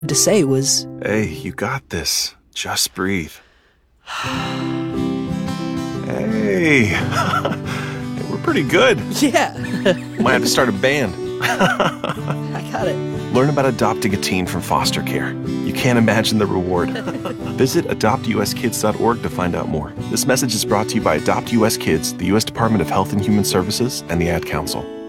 to say was, Hey, you got this. Just breathe. Hey, we're pretty good. yeah, Might have to start a band. I got it. Learn about adopting a teen from foster care. You can't imagine the reward. Visit adoptuskids.org to find out more. This message is brought to you by Adopt US Kids, the U.S. Department of Health and Human Services, and the Ad Council.